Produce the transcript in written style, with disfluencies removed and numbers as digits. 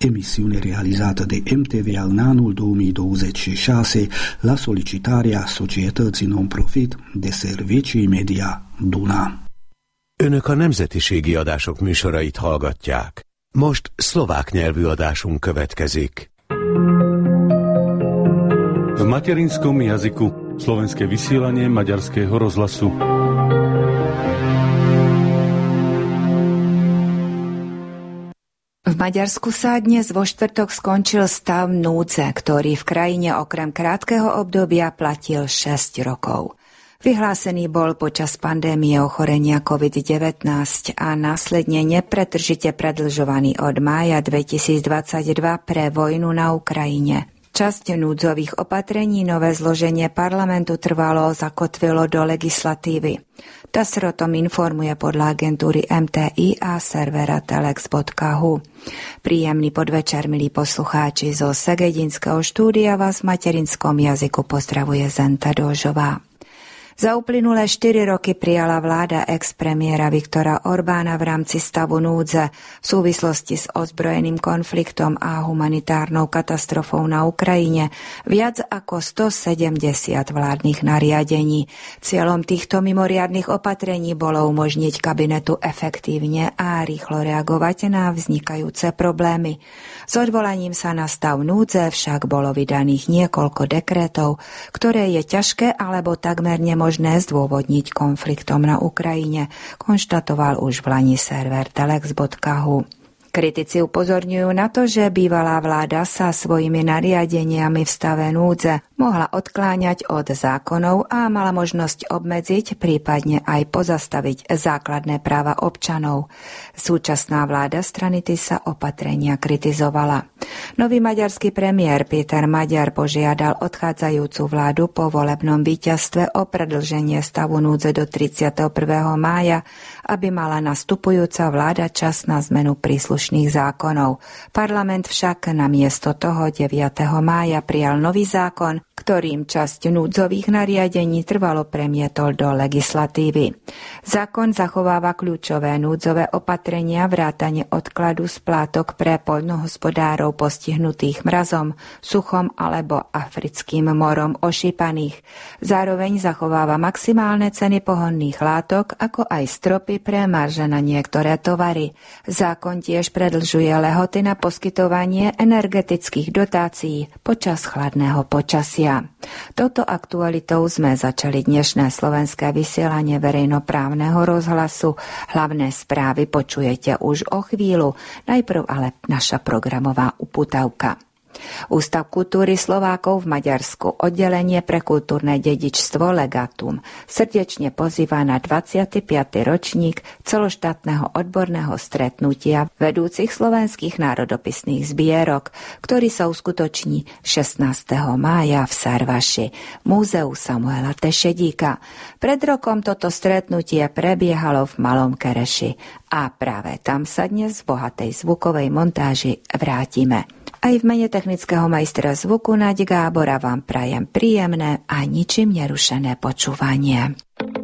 emissione realizată de MTV în anul 2026 la solicitarea societății non-profit de servicii media Duna. Önök a nemzetiségi adások műsorait hallgatják. Most szlovák nyelvű adásunk következik. V materinskom jazyku slovenské vysielanie Maďarského rozhlasu. V Maďarsku sa dnes vo štvrtok skončil stav núdze, ktorý v krajine okrem krátkeho obdobia platil 6 rokov. Vyhlásený bol počas pandémie ochorenia COVID-19 a následne nepretržite predĺžovaný od mája 2022 pre vojnu na Ukrajine. Časť núdzových opatrení nové zloženie parlamentu trvalo zakotvilo do legislatívy. TASR o tom informuje podľa agentúry MTI a servera telex.hu. Príjemný podvečer, milí poslucháči, zo Segedinského štúdia vás v materinskom jazyku pozdravuje Zenta Dožová. Za uplynulé 4 roky prijala vláda ex-premiéra Viktora Orbána v rámci stavu núdze v súvislosti s ozbrojeným konfliktom a humanitárnou katastrofou na Ukrajine viac ako 170 vládnych nariadení. Cieľom týchto mimoriadnych opatrení bolo umožniť kabinetu efektívne a rýchlo reagovať na vznikajúce problémy. S odvolaním sa na stav núdze však bolo vydaných niekoľko dekrétov, ktoré je ťažké alebo takmer možné zdôvodniť konfliktom na Ukrajine, konštatoval už v lani server telex.hu. Kritici upozorňujú na to, že bývalá vláda sa svojimi nariadeniami v stave núdze mohla odkláňať od zákonov a mala možnosť obmedziť, prípadne aj pozastaviť základné práva občanov. Súčasná vláda strany TISA opatrenia kritizovala. Nový maďarský premiér Péter Magyar požiadal odchádzajúcu vládu po volebnom víťazstve o predĺženie stavu núdze do 31. mája, aby mala nastupujúca vláda čas na zmenu príslušných zákonov. Parlament však namiesto toho 9. mája prijal nový zákon, ktorým časť núdzových nariadení trvalo premietol do legislatívy. Zákon zachováva kľúčové núdzové opatrenia vrátane odkladu splátok pre poľnohospodárov postihnutých mrazom, suchom alebo africkým morom ošípaných. Zároveň zachováva maximálne ceny pohonných látok, ako aj stropy pre marže na niektoré tovary. Zákon tiež predĺžuje lehoty na poskytovanie energetických dotácií počas chladného počasia. Touto aktualitou sme začali dnešné slovenské vysielanie verejnoprávneho rozhlasu. Hlavné správy počujete už o chvíľu, najprv ale naša programová upútavka. Ústav kultúry Slovákov v Maďarsku, oddelenie pre kultúrne dedičstvo Legatum, srdečne pozýva na 25. ročník celoštátneho odborného stretnutia vedúcich slovenských národopisných zbierok, ktorý sa uskutoční 16. mája v Sarvaši, Múzeu Samuela Tešedíka. Pred rokom toto stretnutie prebiehalo v Malom Kereši a práve tam sa dnes v bohatej zvukovej montáži vrátime. Aj v mene technického majstra zvuku Naď Gábora vám prajem príjemné a ničím nerušené počúvanie.